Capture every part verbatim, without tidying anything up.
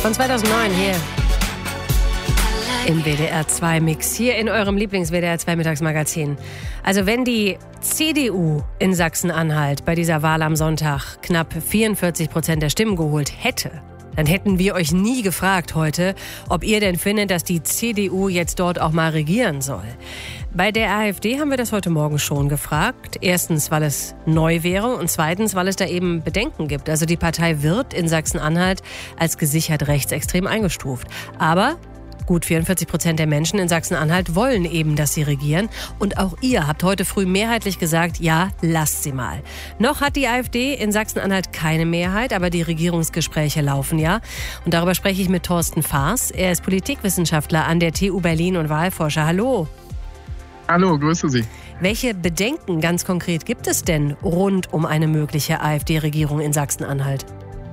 Von zweitausendneun hier im W D R zwei Mix, hier in eurem Lieblings-W D R zwei Mittagsmagazin. Also wenn die C D U in Sachsen-Anhalt bei dieser Wahl am Sonntag knapp vierundvierzig Prozent der Stimmen geholt hätte, dann hätten wir euch nie gefragt heute, ob ihr denn findet, dass die C D U jetzt dort auch mal regieren soll. Bei der AfD haben wir das heute Morgen schon gefragt. Erstens, weil es neu wäre und zweitens, weil es da eben Bedenken gibt. Also die Partei wird in Sachsen-Anhalt als gesichert rechtsextrem eingestuft. Aber gut vierundvierzig Prozent der Menschen in Sachsen-Anhalt wollen eben, dass sie regieren. Und auch ihr habt heute früh mehrheitlich gesagt, ja, lasst sie mal. Noch hat die AfD in Sachsen-Anhalt keine Mehrheit, aber die Regierungsgespräche laufen ja. Und darüber spreche ich mit Thorsten Faas. Er ist Politikwissenschaftler an der T U Berlin und Wahlforscher. Hallo. Hallo, grüße Sie. Welche Bedenken ganz konkret gibt es denn rund um eine mögliche AfD-Regierung in Sachsen-Anhalt?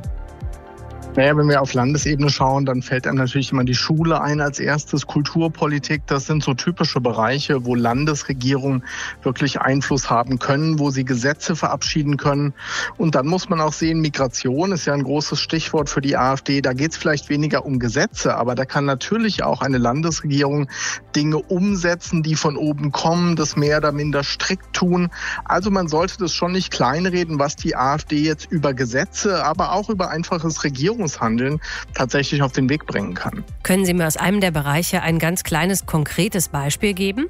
Naja, wenn wir auf Landesebene schauen, dann fällt einem natürlich immer die Schule ein als erstes, Kulturpolitik. Das sind so typische Bereiche, wo Landesregierungen wirklich Einfluss haben können, wo sie Gesetze verabschieden können. Und dann muss man auch sehen, Migration ist ja ein großes Stichwort für die AfD. Da geht es vielleicht weniger um Gesetze, aber da kann natürlich auch eine Landesregierung Dinge umsetzen, die von oben kommen, das mehr oder minder strikt tun. Also man sollte das schon nicht kleinreden, was die AfD jetzt über Gesetze, aber auch über einfaches Regierungshandeln tatsächlich auf den Weg bringen kann. Können Sie mir aus einem der Bereiche ein ganz kleines, konkretes Beispiel geben?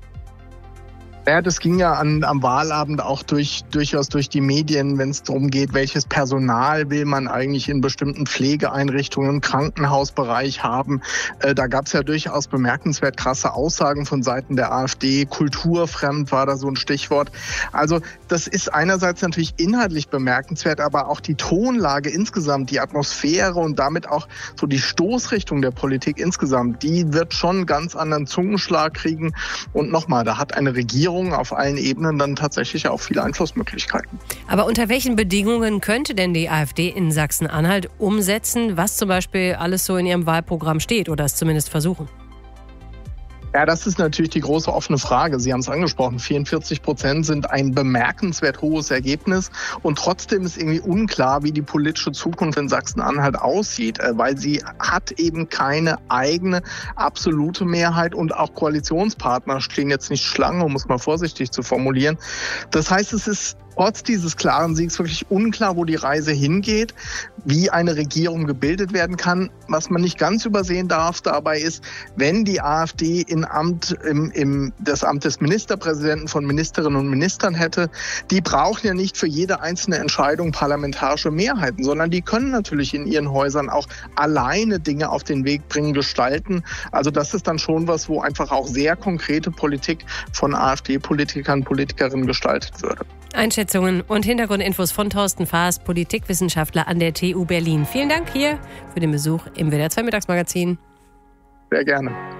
Ja, das ging ja an, am Wahlabend auch durch, durchaus durch die Medien, wenn es darum geht, welches Personal will man eigentlich in bestimmten Pflegeeinrichtungen im Krankenhausbereich haben. Äh, da gab es ja durchaus bemerkenswert krasse Aussagen von Seiten der AfD. Kulturfremd war da so ein Stichwort. Also das ist einerseits natürlich inhaltlich bemerkenswert, aber auch die Tonlage insgesamt, die Atmosphäre und damit auch so die Stoßrichtung der Politik insgesamt, die wird schon einen ganz anderen Zungenschlag kriegen. Und nochmal, da hat eine Regierung auf allen Ebenen dann tatsächlich auch viele Einflussmöglichkeiten. Aber unter welchen Bedingungen könnte denn die AfD in Sachsen-Anhalt umsetzen, was zum Beispiel alles so in ihrem Wahlprogramm steht oder es zumindest versuchen? Ja, das ist natürlich die große offene Frage. Sie haben es angesprochen, vierundvierzig Prozent sind ein bemerkenswert hohes Ergebnis und trotzdem ist irgendwie unklar, wie die politische Zukunft in Sachsen-Anhalt aussieht, weil sie hat eben keine eigene absolute Mehrheit und auch Koalitionspartner stehen jetzt nicht Schlange, um es mal vorsichtig zu formulieren. Das heißt, es ist trotz dieses klaren Siegs wirklich unklar, wo die Reise hingeht, wie eine Regierung gebildet werden kann. Was man nicht ganz übersehen darf dabei ist, wenn die AfD in Amt, im, im, das Amt des Ministerpräsidenten von Ministerinnen und Ministern hätte, die brauchen ja nicht für jede einzelne Entscheidung parlamentarische Mehrheiten, sondern die können natürlich in ihren Häusern auch alleine Dinge auf den Weg bringen, gestalten. Also das ist dann schon was, wo einfach auch sehr konkrete Politik von AfD-Politikern, Politikerinnen gestaltet würde. Einschätzungen und Hintergrundinfos von Thorsten Faas, Politikwissenschaftler an der T U Berlin. Vielen Dank hier für den Besuch im W D R zwei Mittagsmagazin. Sehr gerne.